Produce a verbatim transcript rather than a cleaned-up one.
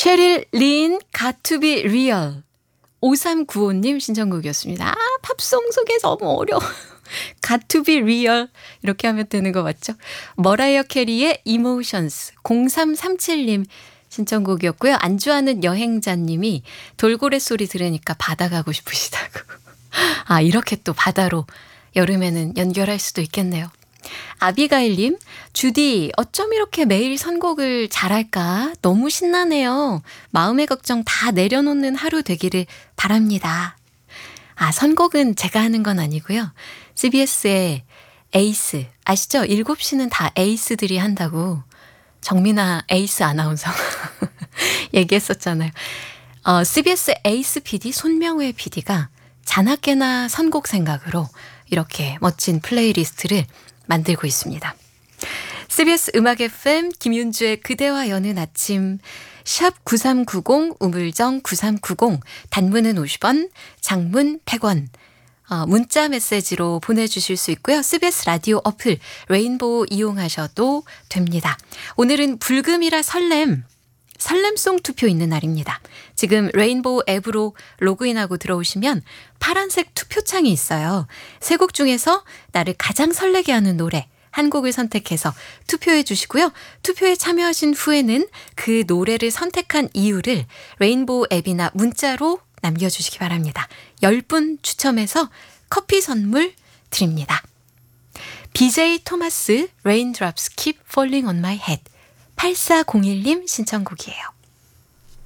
셰릴 린 Got to be real. 오삼구오님 신청곡이었습니다. 아, 팝송 소개 너무 어려워. Got to be real. 이렇게 하면 되는 거 맞죠? 머라이어 캐리의 Emotions. 공삼삼칠님 신청곡이었고요. 안주하는 여행자님이 돌고래 소리 들으니까 바다 가고 싶으시다고. 아, 이렇게 또 바다로 여름에는 연결할 수도 있겠네요. 아비가일님, 주디 어쩜 이렇게 매일 선곡을 잘할까? 너무 신나네요. 마음의 걱정 다 내려놓는 하루 되기를 바랍니다. 아, 선곡은 제가 하는 건 아니고요. 씨비에스의 에이스, 아시죠? 일곱 시는 다 에이스들이 한다고 정민아 에이스 아나운서 얘기했었잖아요. 어, 씨비에스 에이스 피디 손명회 피디가 자나깨나 선곡 생각으로 이렇게 멋진 플레이리스트를 만들고 있습니다. 씨비에스 음악 에프엠 김윤주의 그대와 여는 아침 샵 구삼구공 우물정 구삼구공 단문은 오십 원 장문 백 원 어, 문자 메시지로 보내주실 수 있고요. 씨비에스 라디오 어플 레인보우 이용하셔도 됩니다. 오늘은 불금이라 설렘 설렘송 투표 있는 날입니다. 지금 레인보우 앱으로 로그인하고 들어오시면 파란색 투표창이 있어요. 세 곡 중에서 나를 가장 설레게 하는 노래 한 곡을 선택해서 투표해 주시고요. 투표에 참여하신 후에는 그 노래를 선택한 이유를 레인보우 앱이나 문자로 남겨주시기 바랍니다. 열 분 추첨해서 커피 선물 드립니다. 비제이 토마스 Raindrops Keep Falling on My Head 팔사공일님 신청곡이에요.